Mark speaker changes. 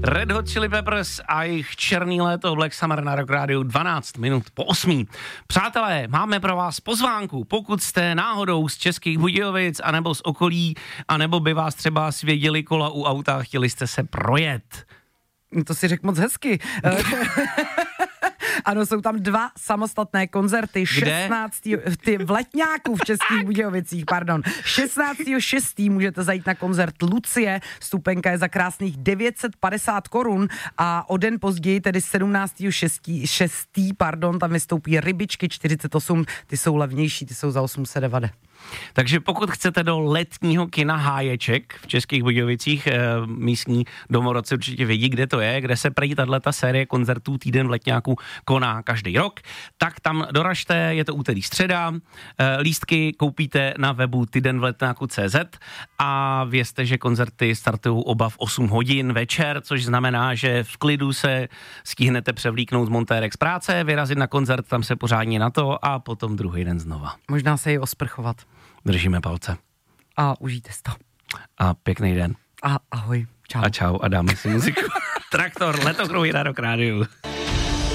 Speaker 1: Red Hot Chili Peppers a jejich Černý léto, Black Summer na Rock Radio 12 minut po 8. Přátelé, máme pro vás pozvánku, pokud jste náhodou z Českých Budějovic, anebo z okolí, anebo by vás třeba svěděli kola u auta a chtěli jste se projet.
Speaker 2: To si řekl moc hezky. Ano, jsou tam 2 samostatné koncerty. 16. v Letňáku v Českých Budějovicích, pardon. 16.6. můžete zajít na koncert Lucie. Vstupenka je za krásných 950 korun a o den později, tedy 17.6. tam vystoupí Rybičky 48. Ty jsou levnější, ty jsou za 890.
Speaker 1: Takže pokud chcete do letního kina Háječek v Českých Budějovicích, místní domorodci určitě vědí, kde to je, kde se prý tato série koncertů Týden v Letňáku koná každý rok, tak tam doražte, je to úterý středa, lístky koupíte na webu tydenvletňáku.cz a vězte, že koncerty startují oba v 8 hodin večer, což znamená, že v klidu se stihnete převlíknout z montérek z práce, vyrazit na koncert, tam se pořádně na to a potom druhý den znova.
Speaker 2: Možná se i osprchovat.
Speaker 1: Držíme palce.
Speaker 2: A užijte si to.
Speaker 1: A pěkný den.
Speaker 2: A ahoj. Čau.
Speaker 1: A čau a dáme si muziku. Traktor, Letokruhy na Rock Radio.